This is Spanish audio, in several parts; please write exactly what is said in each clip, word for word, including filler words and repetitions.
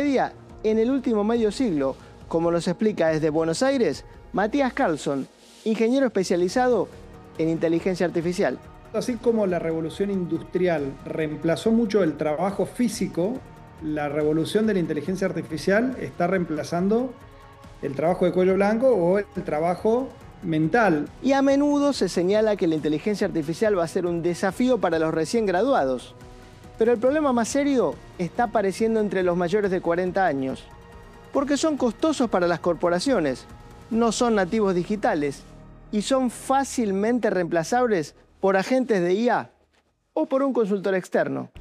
media en el último medio siglo, como nos explica desde Buenos Aires Matías Carlson, ingeniero especializado en inteligencia artificial. Así como la revolución industrial reemplazó mucho el trabajo físico, la revolución de la inteligencia artificial está reemplazando el trabajo de cuello blanco o el trabajo mental. Y a menudo se señala que la inteligencia artificial va a ser un desafío para los recién graduados. Pero el problema más serio está apareciendo entre los mayores de cuarenta años. Porque son costosos para las corporaciones, no son nativos digitales y son fácilmente reemplazables por agentes de I A o por un consultor externo.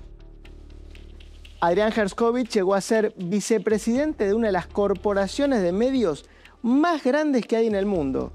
Adrián Herskovich llegó a ser vicepresidente de una de las corporaciones de medios más grandes que hay en el mundo.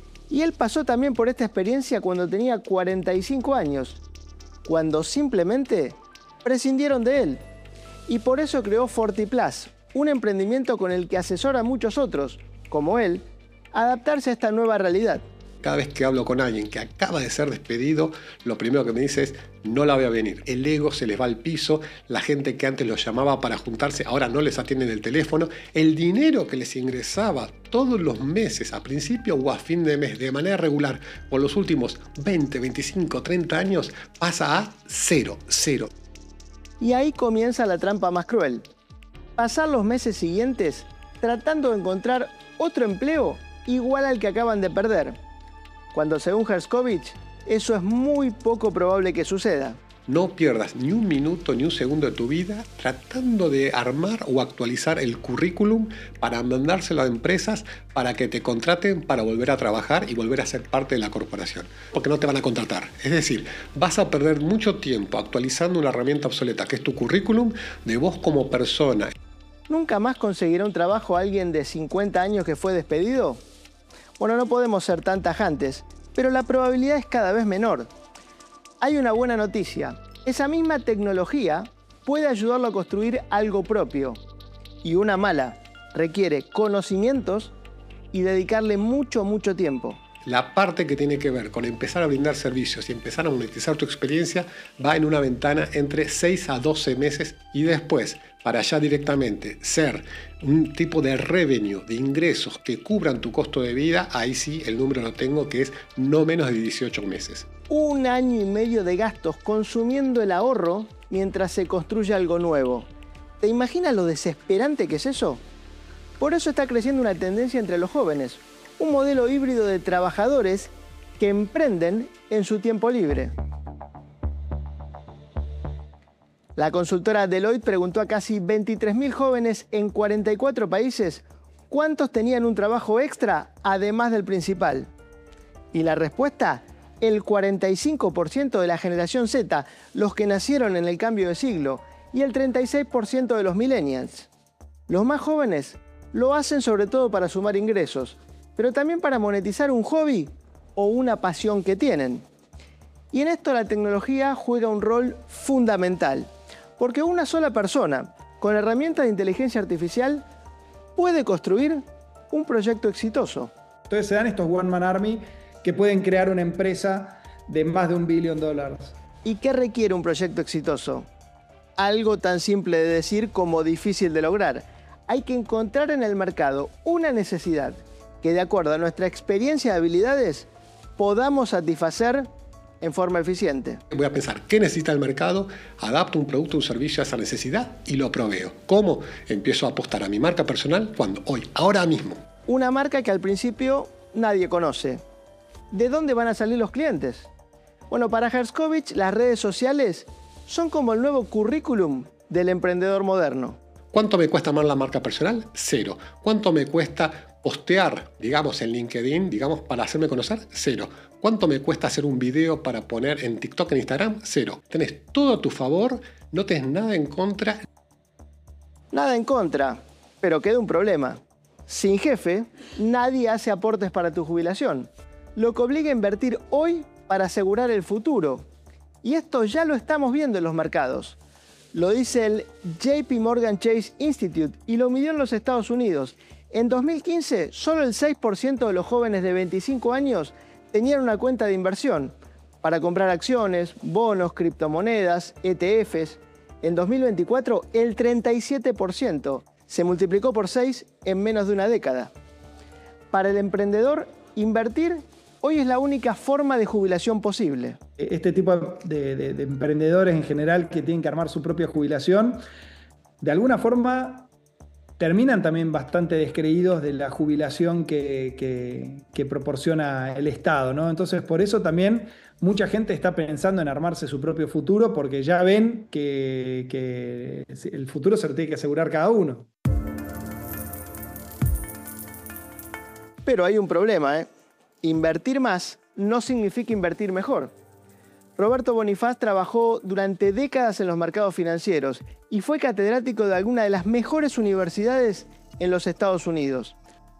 Y él pasó también por esta experiencia cuando tenía cuarenta y cinco años, cuando simplemente prescindieron de él. Y por eso creó FortiPlus, un emprendimiento con el que asesora a muchos otros, como él, a adaptarse a esta nueva realidad. Cada vez que hablo con alguien que acaba de ser despedido, lo primero que me dice es, no la voy a venir. El ego se les va al piso, la gente que antes los llamaba para juntarse, ahora no les atienden el teléfono. El dinero que les ingresaba todos los meses, a principio o a fin de mes, de manera regular, por los últimos veinte, veinticinco, treinta años, pasa a cero, cero. Y ahí comienza la trampa más cruel. Pasar los meses siguientes tratando de encontrar otro empleo igual al que acaban de perder, cuando según Herskovich, eso es muy poco probable que suceda. No pierdas ni un minuto ni un segundo de tu vida tratando de armar o actualizar el currículum para mandárselo a empresas para que te contraten para volver a trabajar y volver a ser parte de la corporación. Porque no te van a contratar. Es decir, vas a perder mucho tiempo actualizando una herramienta obsoleta que es tu currículum de vos como persona. ¿Nunca más conseguirá un trabajo alguien de cincuenta años que fue despedido? Bueno, no podemos ser tan tajantes, pero la probabilidad es cada vez menor. Hay una buena noticia. Esa misma tecnología puede ayudarlo a construir algo propio. Y una mala. Requiere conocimientos y dedicarle mucho, mucho tiempo. La parte que tiene que ver con empezar a brindar servicios y empezar a monetizar tu experiencia va en una ventana entre seis a doce meses y después, para ya directamente ser un tipo de revenue, de ingresos que cubran tu costo de vida, ahí sí el número lo tengo, que es no menos de dieciocho meses. Un año y medio de gastos consumiendo el ahorro mientras se construye algo nuevo. ¿Te imaginas lo desesperante que es eso? Por eso está creciendo una tendencia entre los jóvenes. Un modelo híbrido de trabajadores que emprenden en su tiempo libre. La consultora Deloitte preguntó a casi veintitrés mil jóvenes en cuarenta y cuatro países cuántos tenían un trabajo extra además del principal. Y la respuesta, el cuarenta y cinco por ciento de la generación Z, los que nacieron en el cambio de siglo, y el treinta y seis por ciento de los millennials. Los más jóvenes lo hacen sobre todo para sumar ingresos, pero también para monetizar un hobby o una pasión que tienen. Y en esto la tecnología juega un rol fundamental, porque una sola persona, con herramientas de inteligencia artificial, puede construir un proyecto exitoso. Entonces se dan estos One Man Army que pueden crear una empresa de más de un billón de dólares. ¿Y qué requiere un proyecto exitoso? Algo tan simple de decir como difícil de lograr. Hay que encontrar en el mercado una necesidad que, de acuerdo a nuestra experiencia y habilidades, podamos satisfacer en forma eficiente. Voy a pensar, ¿qué necesita el mercado? Adapto un producto o un servicio a esa necesidad y lo proveo. ¿Cómo? Empiezo a apostar a mi marca personal cuando, hoy, ahora mismo. Una marca que al principio nadie conoce. ¿De dónde van a salir los clientes? Bueno, para Herskovich, las redes sociales son como el nuevo currículum del emprendedor moderno. ¿Cuánto me cuesta más la marca personal? Cero. ¿Cuánto me cuesta postear, digamos, en LinkedIn, digamos, para hacerme conocer? Cero. ¿Cuánto me cuesta hacer un video para poner en TikTok, en Instagram? Cero. Tenés todo a tu favor, no tenés nada en contra. Nada en contra, pero queda un problema. Sin jefe, nadie hace aportes para tu jubilación, lo que obliga a invertir hoy para asegurar el futuro. Y esto ya lo estamos viendo en los mercados. Lo dice el J P Morgan Chase Institute y lo midió en los Estados Unidos. En dos mil quince, solo el seis por ciento de los jóvenes de veinticinco años tenían una cuenta de inversión para comprar acciones, bonos, criptomonedas, E T Fs. En dos mil veinticuatro, el treinta y siete por ciento. Se multiplicó por seis en menos de una década. Para el emprendedor, invertir hoy es la única forma de jubilación posible. Este tipo de, de, de emprendedores en general que tienen que armar su propia jubilación, de alguna forma terminan también bastante descreídos de la jubilación que, que, que proporciona el Estado, ¿no? Entonces, por eso también mucha gente está pensando en armarse su propio futuro, porque ya ven que, que el futuro se lo tiene que asegurar cada uno. Pero hay un problema, ¿eh? Invertir más no significa invertir mejor. Roberto Bonifaz trabajó durante décadas en los mercados financieros y fue catedrático de alguna de las mejores universidades en los Estados Unidos.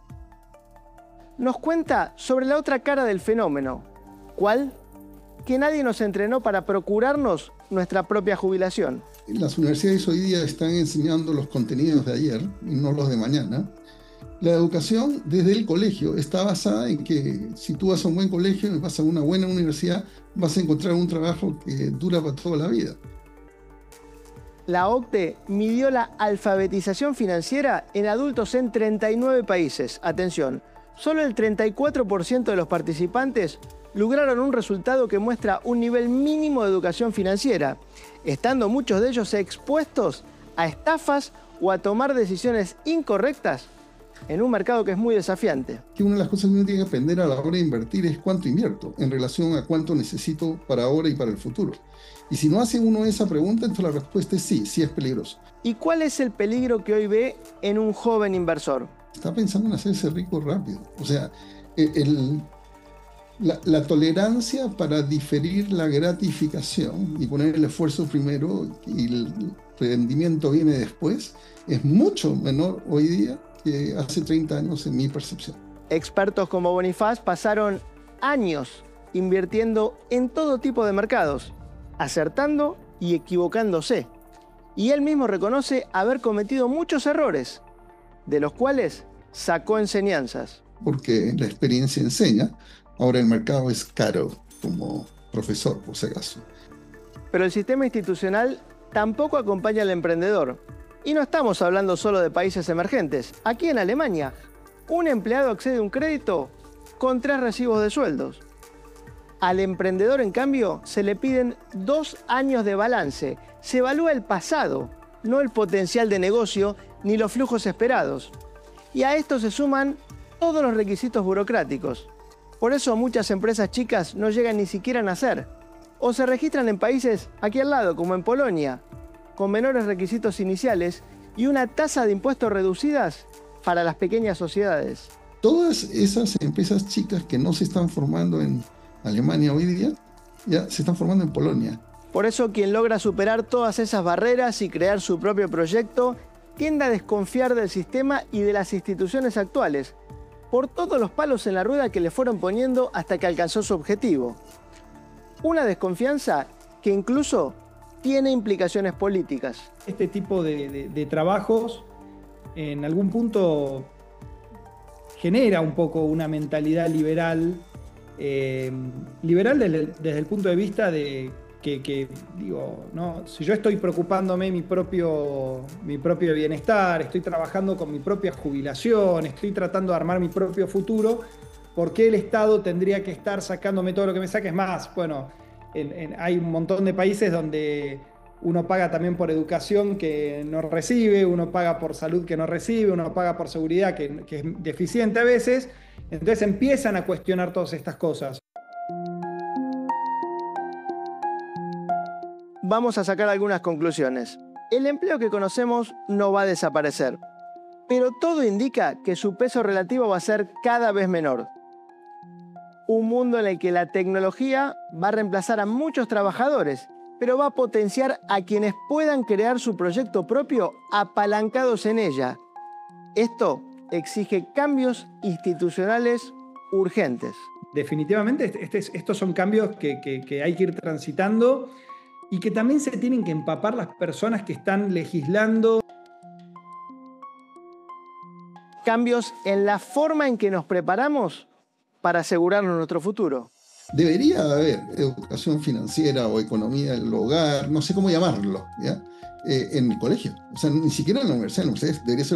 Nos cuenta sobre la otra cara del fenómeno. ¿Cuál? Que nadie nos entrenó para procurarnos nuestra propia jubilación. Las universidades hoy día están enseñando los contenidos de ayer y no los de mañana. La educación desde el colegio está basada en que si tú vas a un buen colegio y vas a una buena universidad, vas a encontrar un trabajo que dura para toda la vida. La O C D E midió la alfabetización financiera en adultos en treinta y nueve países. Atención, solo el treinta y cuatro por ciento de los participantes lograron un resultado que muestra un nivel mínimo de educación financiera, estando muchos de ellos expuestos a estafas o a tomar decisiones incorrectas en un mercado que es muy desafiante. Que una de las cosas que uno tiene que aprender a la hora de invertir es cuánto invierto en relación a cuánto necesito para ahora y para el futuro. Y si no hace uno esa pregunta, entonces la respuesta es sí, sí es peligroso. ¿Y cuál es el peligro que hoy ve en un joven inversor? Está pensando en hacerse rico rápido. O sea, el, la, la tolerancia para diferir la gratificación y poner el esfuerzo primero y el rendimiento viene después es mucho menor hoy día que hace treinta años en mi percepción. Expertos como Bonifaz pasaron años invirtiendo en todo tipo de mercados, acertando y equivocándose. Y él mismo reconoce haber cometido muchos errores, de los cuales sacó enseñanzas. Porque la experiencia enseña, ahora el mercado es caro como profesor, por si acaso. Pero el sistema institucional tampoco acompaña al emprendedor. Y no estamos hablando solo de países emergentes. Aquí en Alemania, un empleado accede a un crédito con tres recibos de sueldos. Al emprendedor, en cambio, se le piden dos años de balance. Se evalúa el pasado, no el potencial de negocio ni los flujos esperados. Y a esto se suman todos los requisitos burocráticos. Por eso muchas empresas chicas no llegan ni siquiera a nacer. O se registran en países aquí al lado, como en Polonia, con menores requisitos iniciales y una tasa de impuestos reducidas para las pequeñas sociedades. Todas esas empresas chicas que no se están formando en Alemania hoy día, ya se están formando en Polonia. Por eso quien logra superar todas esas barreras y crear su propio proyecto tiende a desconfiar del sistema y de las instituciones actuales, por todos los palos en la rueda que le fueron poniendo hasta que alcanzó su objetivo. Una desconfianza que incluso tiene implicaciones políticas. Este tipo de, de, de trabajos en algún punto genera un poco una mentalidad liberal, eh, liberal desde, desde el punto de vista de que, que digo, ¿no? Si yo estoy preocupándome mi propio, mi propio bienestar, estoy trabajando con mi propia jubilación, estoy tratando de armar mi propio futuro, ¿por qué el Estado tendría que estar sacándome todo lo que me saque? Es más, bueno, en, en, hay un montón de países donde uno paga también por educación que no recibe, uno paga por salud que no recibe, uno paga por seguridad que, que es deficiente a veces. Entonces empiezan a cuestionar todas estas cosas. Vamos a sacar algunas conclusiones. El empleo que conocemos no va a desaparecer, pero todo indica que su peso relativo va a ser cada vez menor. Un mundo en el que la tecnología va a reemplazar a muchos trabajadores, pero va a potenciar a quienes puedan crear su proyecto propio apalancados en ella. Esto exige cambios institucionales urgentes. Definitivamente este, estos son cambios que, que, que hay que ir transitando y que también se tienen que empapar las personas que están legislando. Cambios en la forma en que nos preparamos para asegurarnos nuestro futuro. Debería haber educación financiera o economía del hogar, no sé cómo llamarlo, ¿ya? Eh, en el colegio. O sea, ni siquiera en la universidad. En la universidad debería ser